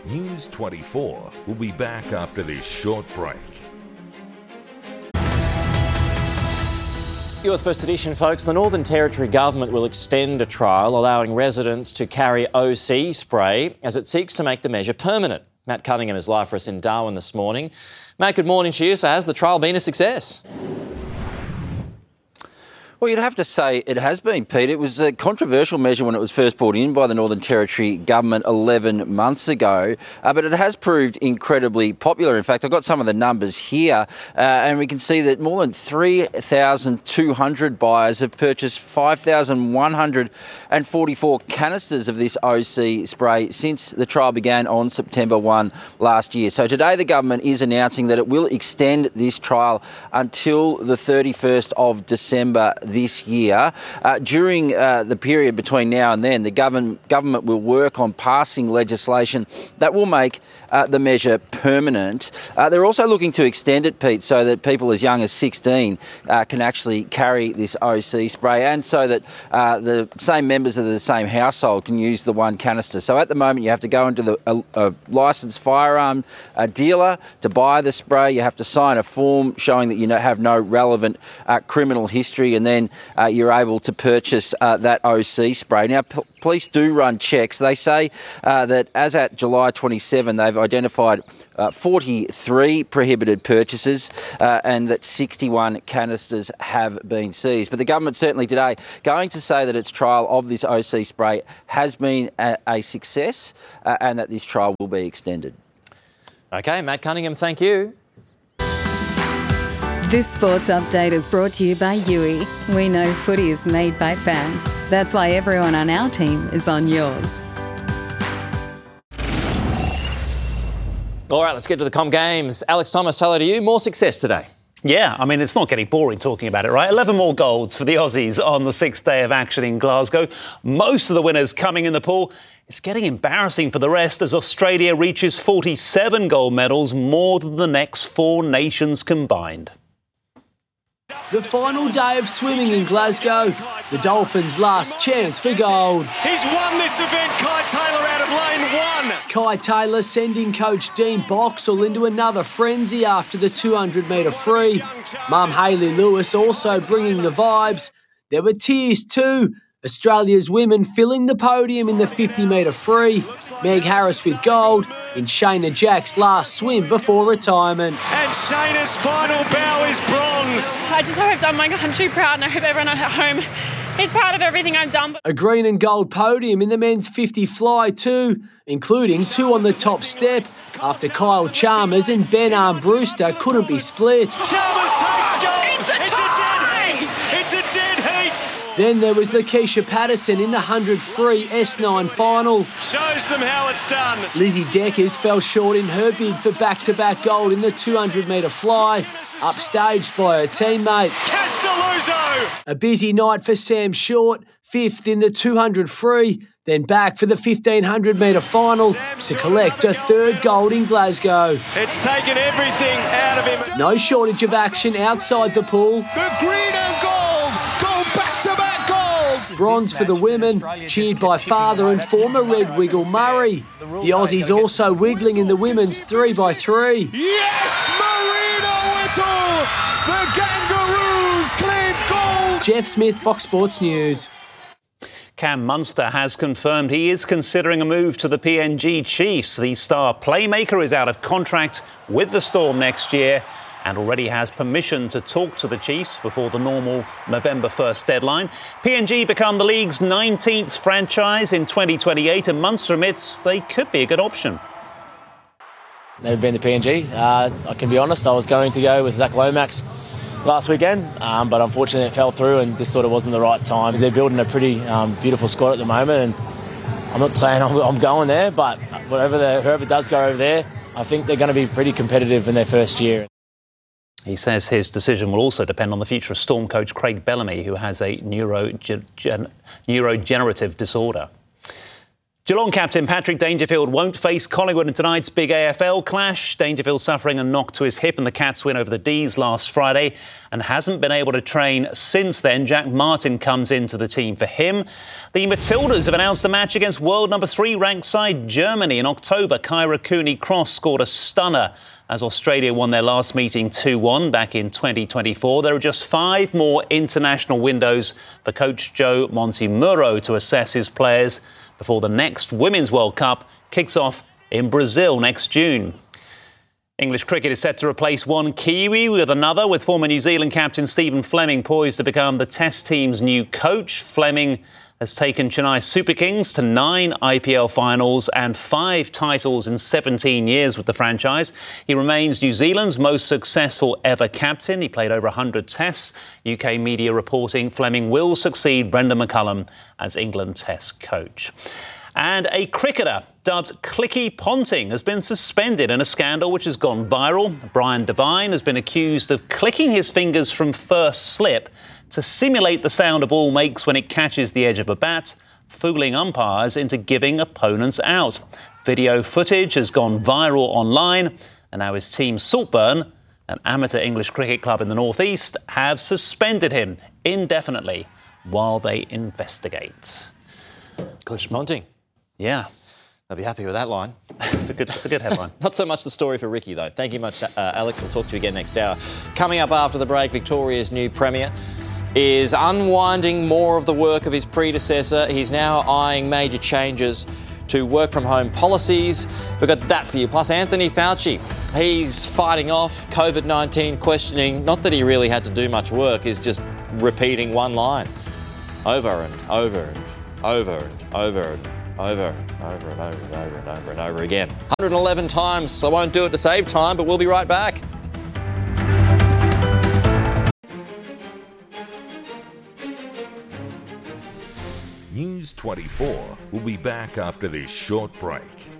News 24 will be back after this short break. Yours First Edition, folks. The Northern Territory Government will extend a trial allowing residents to carry OC spray as it seeks to make the measure permanent. Matt Cunningham is live for us in Darwin this morning. Matt, good morning to you. So has the trial been a success? Well, you'd have to say it has been, Pete. It was a controversial measure when it was first brought in by the Northern Territory Government 11 months ago, but it has proved incredibly popular. In fact, I've got some of the numbers here, and we can see that more than 3,200 buyers have purchased 5,144 canisters of this OC spray since the trial began on September 1 last year. So today the government is announcing that it will extend this trial until the 31st of December this year. During the period between now and then, the government will work on passing legislation that will make the measure permanent. They're also looking to extend it, Pete, so that people as young as 16 can actually carry this OC spray, and so that the same members of the same household can use the one canister. So at the moment you have to go into a licensed firearm dealer to buy the spray. You have to sign a form showing that you have no relevant criminal history, and then you're able to purchase that OC spray. Now, police do run checks. They say that as at July 27, they've identified 43 prohibited purchases and that 61 canisters have been seized. But the government certainly today going to say that its trial of this OC spray has been a success and that this trial will be extended. OK, Matt Cunningham, thank you. This sports update is brought to you by Yui. We know footy is made by fans. That's why everyone on our team is on yours. All right, let's get to the Com Games. Alex Thomas, hello to you. More success today. Yeah, I mean, it's not getting boring talking about it, right? 11 more golds for the Aussies on the sixth day of action in Glasgow. Most of the winners coming in the pool. It's getting embarrassing for the rest as Australia reaches 47 gold medals, more than the next four nations combined. The final day of swimming in Glasgow, the Dolphins' last chance for gold. He's won this event, Kai Taylor out of lane one. Kai Taylor sending coach Dean Boxall into another frenzy after the 200-metre free. Mum Hayley Lewis also bringing the vibes. There were tears too. Australia's women filling the podium in the 50-metre free. Meg Harris with gold in Shayna Jack's last swim before retirement. And Shayna's final bow is bronze. I just hope I've done my country proud, and I hope everyone at home is proud of everything I've done. A green and gold podium in the men's 50 fly too, including two on the top step after Kyle Chalmers and Ben Armbruster couldn't be split. Chalmers takes gold. It's a tie! It's a dead heat. Then there was Lakeisha Patterson in the 100 free S9 final. Shows them how it's done. Lizzie Deckers fell short in her bid for back-to-back gold in the 200-metre fly, upstaged by her teammate. Castelluzzo. A busy night for Sam Short, fifth in the 200 free, then back for the 1,500-metre final to collect a third gold in Glasgow. It's taken everything out of him. No shortage of action outside the pool. The green and gold go back-to-back golds. Bronze for the women, cheered by father and former Red Wiggle Murray. The Aussies also wiggling in the women's 3x3. Yes, Marina Whittle! The Kangaroos claim gold. Jeff Smith, Fox Sports News. Cam Munster has confirmed he is considering a move to the PNG Chiefs. The star playmaker is out of contract with the Storm next year and already has permission to talk to the Chiefs before the normal November 1st deadline. PNG become the league's 19th franchise in 2028, and Munster admits they could be a good option. Never been to PNG. I can be honest, I was going to go with Zach Lomax last weekend, but unfortunately it fell through and this sort of wasn't the right time. They're building a pretty beautiful squad at the moment, and I'm not saying I'm going there, but whoever does go over there, I think they're going to be pretty competitive in their first year. He says his decision will also depend on the future of Storm coach Craig Bellamy, who has a neurodegenerative disorder. Geelong captain Patrick Dangerfield won't face Collingwood in tonight's big AFL clash. Dangerfield suffering a knock to his hip in the Cats' win over the D's last Friday and hasn't been able to train since then. Jack Martin comes into the team for him. The Matildas have announced a match against world number 3 ranked side Germany in October. Kyra Cooney-Cross scored a stunner as Australia won their last meeting 2-1 back in 2024. There are just 5 more international windows for coach Joe Montemurro to assess his players before the next Women's World Cup kicks off in Brazil next June. English cricket is set to replace one Kiwi with another, with former New Zealand captain Stephen Fleming poised to become the Test team's new coach. Fleming has taken Chennai Super Kings to 9 IPL finals and 5 titles in 17 years with the franchise. He remains New Zealand's most successful ever captain. He played over 100 tests. UK media reporting Fleming will succeed Brendan McCullum as England Test coach. And a cricketer dubbed Clicky Ponting has been suspended in a scandal which has gone viral. Brian Devine has been accused of clicking his fingers from first slip to simulate the sound a ball makes when it catches the edge of a bat, fooling umpires into giving opponents out. Video footage has gone viral online, and now his team Saltburn, an amateur English cricket club in the North East, have suspended him indefinitely while they investigate. Clicky Ponting. Yeah. I'll be happy with that line. It's a good headline. Not so much the story for Ricky, though. Thank you much, Alex. We'll talk to you again next hour. Coming up after the break, Victoria's new Premier is unwinding more of the work of his predecessor. He's now eyeing major changes to work-from-home policies. We've got that for you. Plus, Anthony Fauci. He's fighting off COVID-19, questioning, not that he really had to do much work, is just repeating one line over and over and over and over and over and over and over and over and over and over again. 111 times, so I won't do it to save time, but we'll be right back. News 24 will be back after this short break.